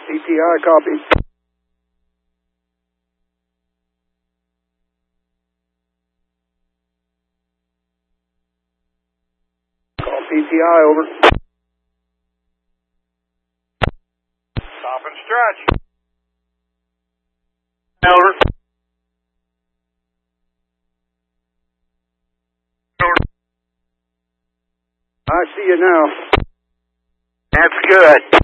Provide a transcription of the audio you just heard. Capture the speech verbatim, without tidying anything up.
C T I, copy. Call P T I, over. Stop and stretch. Over. Over. I see you now. That's good.